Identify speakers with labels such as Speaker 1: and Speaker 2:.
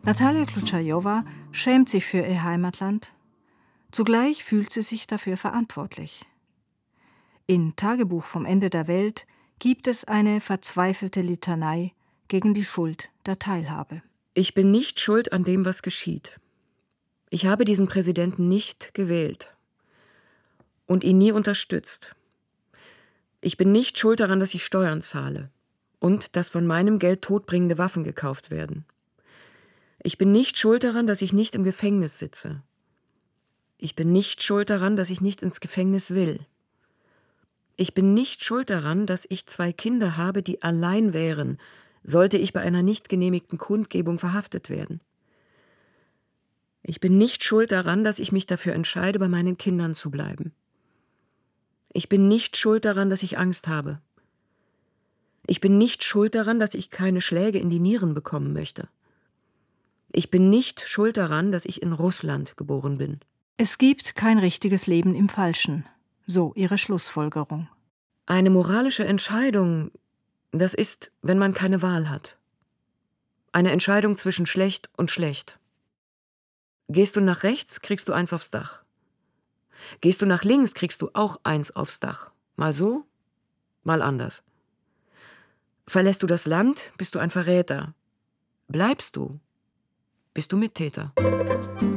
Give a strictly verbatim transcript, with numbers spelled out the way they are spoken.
Speaker 1: Natalia Ključajova schämt sich für ihr Heimatland. Zugleich fühlt sie sich dafür verantwortlich. In Tagebuch vom Ende der Welt gibt es eine verzweifelte Litanei gegen die Schuld der Teilhabe.
Speaker 2: Ich bin nicht schuld an dem, was geschieht. Ich habe diesen Präsidenten nicht gewählt und ihn nie unterstützt. Ich bin nicht schuld daran, dass ich Steuern zahle und dass von meinem Geld todbringende Waffen gekauft werden. Ich bin nicht schuld daran, dass ich nicht im Gefängnis sitze. Ich bin nicht schuld daran, dass ich nicht ins Gefängnis will. Ich bin nicht schuld daran, dass ich zwei Kinder habe, die allein wären, sollte ich bei einer nicht genehmigten Kundgebung verhaftet werden. Ich bin nicht schuld daran, dass ich mich dafür entscheide, bei meinen Kindern zu bleiben. Ich bin nicht schuld daran, dass ich Angst habe. Ich bin nicht schuld daran, dass ich keine Schläge in die Nieren bekommen möchte. Ich bin nicht schuld daran, dass ich in Russland geboren bin.
Speaker 1: Es gibt kein richtiges Leben im Falschen, so ihre Schlussfolgerung.
Speaker 2: Eine moralische Entscheidung, das ist, wenn man keine Wahl hat. Eine Entscheidung zwischen schlecht und schlecht. Gehst du nach rechts, kriegst du eins aufs Dach. Gehst du nach links, kriegst du auch eins aufs Dach. Mal so, mal anders. Verlässt du das Land, bist du ein Verräter. Bleibst du, bist du Mittäter.